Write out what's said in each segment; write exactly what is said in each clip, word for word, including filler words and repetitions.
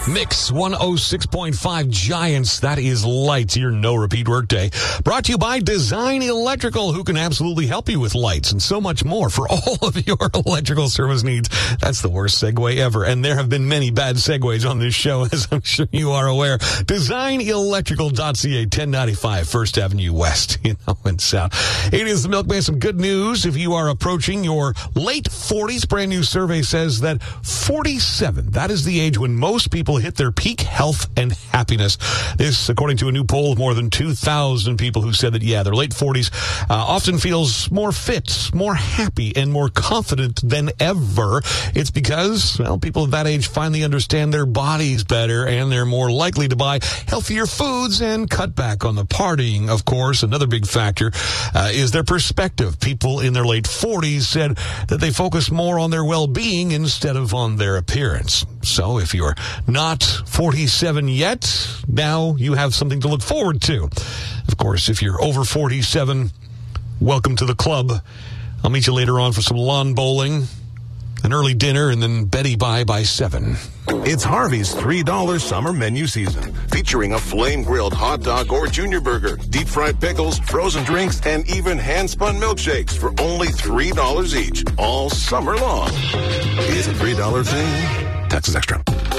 Mix one oh six point five Giants. That is lights. Your no repeat workday. Brought to you by Design Electrical, who can absolutely help you with lights and so much more for all of your electrical service needs. That's the worst segue ever. And there have been many bad segues on this show, as I'm sure you are aware. design electrical dot c a, ten ninety-five First Avenue West, you know, and South. It is the Milkman. Some good news. If you are approaching your late forties, brand new survey says that forty-seven, that is the age when most people hit their peak health and happiness. This, according to a new poll of more than two thousand people who said that, yeah, their late forties uh, often feels more fit, more happy, and more confident than ever. It's because, well, people of that age finally understand their bodies better, and they're more likely to buy healthier foods and cut back on the partying, of course. Another big factor uh, is their perspective. People in their late forties said that they focus more on their well-being instead of on their appearance. So if you're not forty-seven yet, now you have something to look forward to. Of course, if you're over forty-seven, welcome to the club. I'll meet you later on for some lawn bowling, an early dinner, and then Betty Bye by seven. It's Harvey's three dollar summer menu season, featuring a flame-grilled hot dog or junior burger, deep-fried pickles, frozen drinks, and even hand-spun milkshakes for only three dollars each, all summer long. It's a three dollar thing. Taxes extra.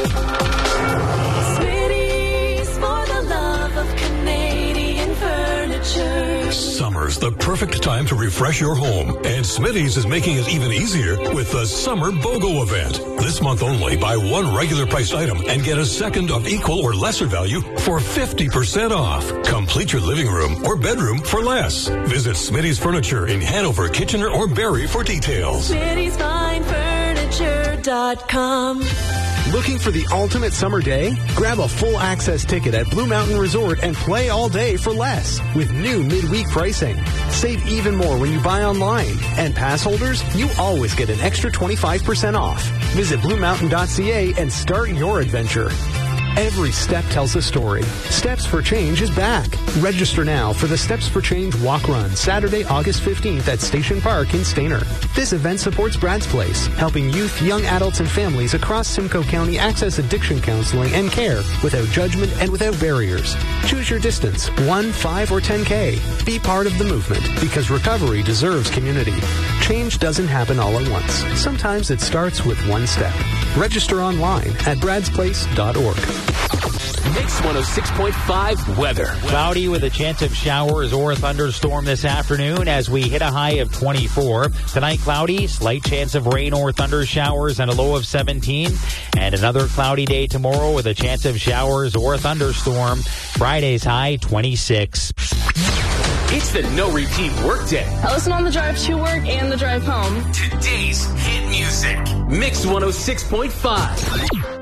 Smitty's for the love of Canadian furniture. Summer's the perfect time to refresh your home, and Smitty's is making it even easier with the Summer BOGO event. This month only, buy one regular priced item and get a second of equal or lesser value for fifty percent off. Complete your living room or bedroom for less. Visit Smitty's Furniture in Hanover, Kitchener, or Barrie for details. Smitty's Fine Furniture dot com. Looking for the ultimate summer day? Grab a full access ticket at Blue Mountain Resort and play all day for less with new midweek pricing. Save even more when you buy online. And pass holders, you always get an extra twenty-five percent off. Visit blue mountain dot c a and start your adventure. Every step tells a story. Steps for Change is back. Register now for the Steps for Change Walk Run, Saturday, August fifteenth at Station Park in Stayner. This event supports Brad's Place, helping youth, young adults, and families across Simcoe County access addiction counseling and care without judgment and without barriers. Choose your distance, one, five, or ten K. Be part of the movement, because recovery deserves community. Change doesn't happen all at once. Sometimes it starts with one step. Register online at brads place dot org. Mix one oh six point five weather. Cloudy with a chance of showers or thunderstorm this afternoon as we hit a high of twenty-four. Tonight, cloudy, slight chance of rain or thunder showers and a low of seventeen. And another cloudy day tomorrow with a chance of showers or thunderstorm. Friday's high, twenty-six. It's the no repeat workday. I listen on the drive to work and the drive home. Today's hit music. Mix one oh six point five.